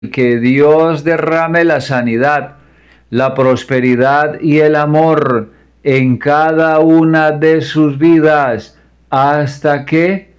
Que Dios derrame la sanidad, la prosperidad y el amor en cada una de sus vidas hasta que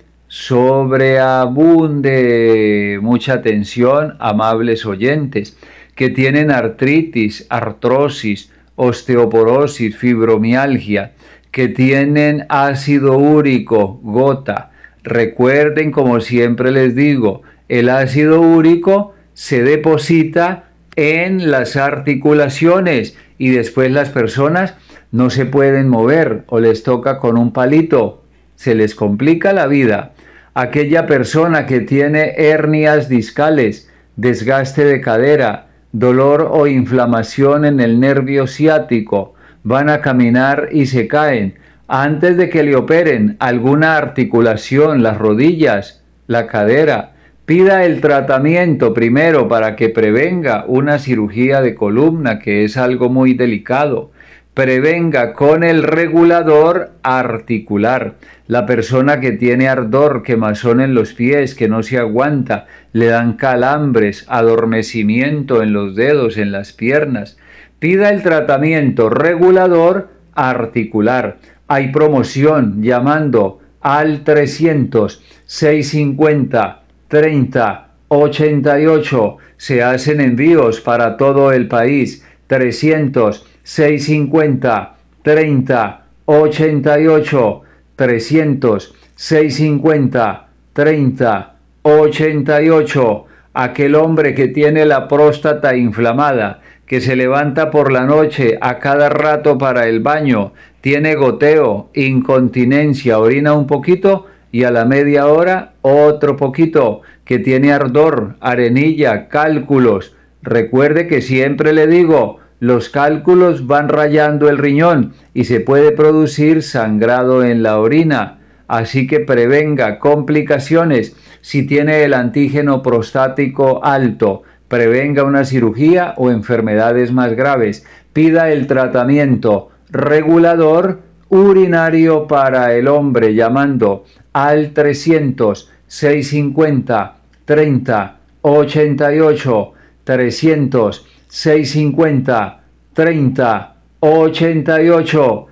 sobreabunde. Mucha atención, amables oyentes, que tienen artritis, artrosis, osteoporosis, fibromialgia, que tienen ácido úrico, gota. Recuerden, como siempre les digo, el ácido úrico se deposita en las articulaciones y después las personas no se pueden mover o les toca con un palito, se les complica la vida. Aquella persona que tiene hernias discales, desgaste de cadera, dolor o inflamación en el nervio ciático, van a caminar y se caen. Antes de que le operen alguna articulación, las rodillas, la cadera, pida el tratamiento primero para que prevenga una cirugía de columna, que es algo muy delicado. Prevenga con el regulador articular. La persona que tiene ardor, quemazón en los pies, que no se aguanta, le dan calambres, adormecimiento en los dedos, en las piernas. Pida el tratamiento regulador articular. Hay promoción llamando al 300-650-30-88. Se hacen envíos para todo el país. 300-650-30-88. 300-650-30-88. Aquel hombre que tiene la próstata inflamada, que se levanta por la noche a cada rato para el baño, tiene goteo, incontinencia, orina un poquito y a la media hora otro poquito, que tiene ardor, arenilla, cálculos. Recuerde que siempre le digo, los cálculos van rayando el riñón y se puede producir sangrado en la orina. Así que prevenga complicaciones. Si tiene el antígeno prostático alto, prevenga una cirugía o enfermedades más graves. Pida el tratamiento regulador urinario para el hombre llamando al 300-650-30-88. 300-650-30-88.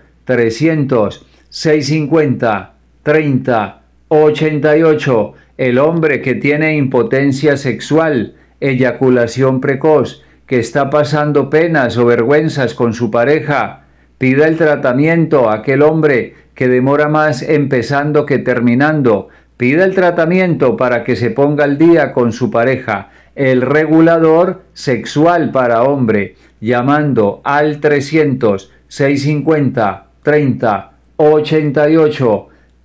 300-650-30-88. El hombre que tiene impotencia sexual, eyaculación precoz, que está pasando penas o vergüenzas con su pareja, pida el tratamiento. Aquel hombre que demora más empezando que terminando, pida el tratamiento para que se ponga al día con su pareja. El regulador sexual para hombre, llamando al 300-650-30-88.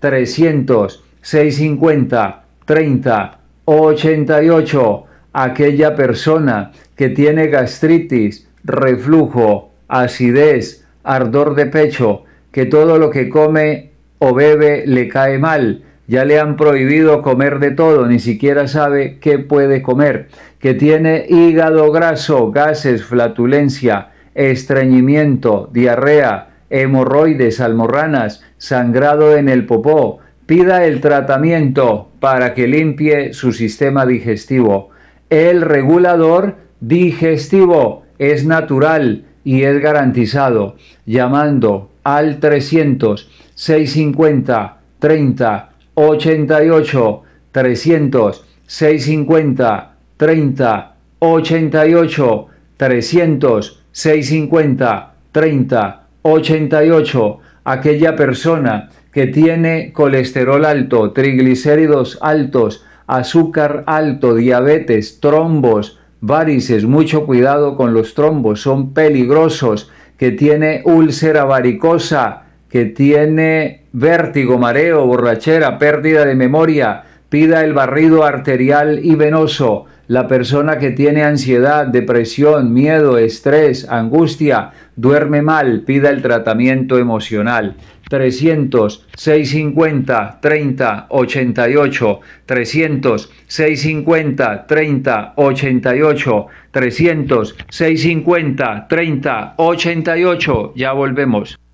300-650-30-88. Aquella persona que tiene gastritis, reflujo, acidez, ardor de pecho, que todo lo que come o bebe le cae mal, ya le han prohibido comer de todo, ni siquiera sabe qué puede comer, que tiene hígado graso, gases, flatulencia, estreñimiento, diarrea, hemorroides, almorranas, sangrado en el popó, pida el tratamiento para que limpie su sistema digestivo. El regulador digestivo es natural y es garantizado, llamando al 300-650-30-88. 300-650-30-88. 300-650-30-88. Aquella persona que tiene colesterol alto, triglicéridos altos, azúcar alto, diabetes, trombos, varices, mucho cuidado con los trombos, son peligrosos, que tiene úlcera varicosa, que tiene vértigo, mareo, borrachera, pérdida de memoria, pida el barrido arterial y venoso. La persona que tiene ansiedad, depresión, miedo, estrés, angustia, duerme mal, pida el tratamiento emocional. 300-650-30-88. 300-650-30-88. 300-650-30-88. Ya volvemos.